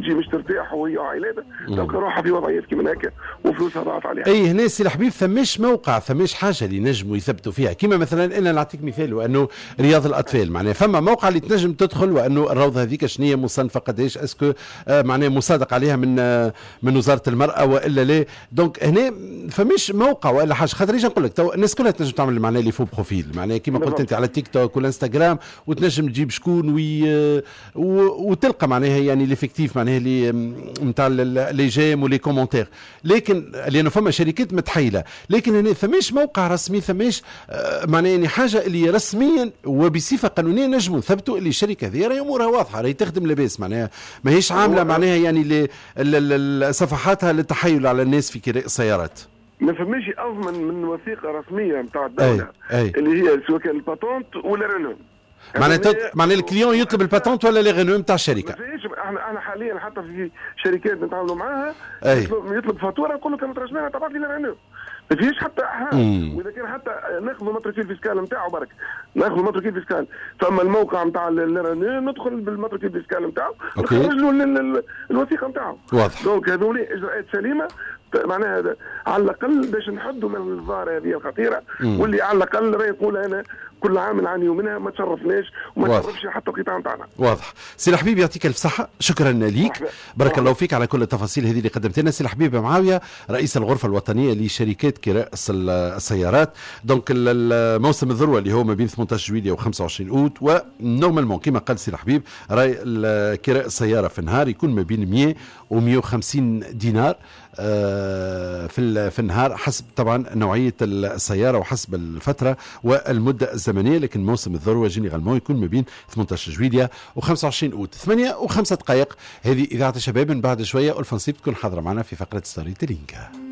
تجي مش ترتاح وهي عائلاتها تلقى روحها في وضعيات كيما هكا وفلوسها ضاعت عليها. اي هنا سي الحبيب ثماش موقع ثماش حاجه اللي نجموا يثبتوا فيها، كيما مثلا انا نعطيك مثال وانه رياض الاطفال معناها فما موقع اللي تنجم تدخل وانه الروضه هذيك شنية مصنفه قداش اسكو معناها مصادق عليها من وزاره المراه والا لا. دونك هنا فماش موقع والا حاجه، خاطر ايش نقول لك تو الناس كلها تنجم تعمل معناها لي فو بروفيل معناها كيما قلت انت على تيك توك والانستغرام، وتنجم تجيب شكون وتلقى معناها يعني ليفيكتيف معناها اللي نتاع لي جيم ولي كومونتير، لكن لانه فما شركات متحيله، لكن هنا ثماش موقع رسمي ثماش معناها يعني حاجه اللي رسميا وبصفه قانونيه نجموا نثبتوا اللي الشركه هذه راهي امورها واضحه، راهي تخدم لاباس معناها ماهيش عامله معناها يعني صفحاتها للتحايل على الناس في كراء السيارات. ما فماش اضمن من وثيقه رسميه نتاع الدوله اللي هي سواء كان الباتونت ولا رينو. معناها الكليون يطلب الباتونت ولا لي رينو نتاع الشركه. احنا حاليا حتى في شركات نتعاملوا معاها يطلب فاتوره نقول له كان ترجمنا تبعت لي رينو، ما فيش حتى واذا كان حتى ناخذ الماتريكيل فيسكال نتاعو برك ناخذ الماتريكيل فيسكال، فما الموقع نتاع الرينو ندخل بالماتريكيل فيسكال نتاعو نخرج له الوثيقه نتاعو. واضح. دونك هذول اجراءات سليمه معناها على الاقل باش نحدوا من الظاهره هذه الخطيره، واللي على الاقل راه يقول انا كل عام نعانيوا منها ما تشرفناش وما تشرفش حتى القطاع نتاعنا. واضح. سي الحبيب يعطيك الف صحه، شكرا ليك، بارك الله فيك على كل التفاصيل هذه اللي قدمت لنا. سي الحبيب معاويه رئيس الغرفه الوطنيه لشركات كراء السيارات. دونك الموسم الذروه اللي هو ما بين 18 جويلية و25 اوت، ونورمالمون كما قال سي الحبيب راي كراء السياره في النهار يكون ما بين 100 و150 دينار في النهار، حسب طبعا نوعيه السياره وحسب الفتره والمده الزمنيه، لكن موسم الذروه جينيرالمون يكون ما بين 18 جويلية و25 اوت. 8:05 هذه اذاعه الشباب. من بعد شويه الفنسيب تكون حاضره معنا في فقره ستوري تيلينج.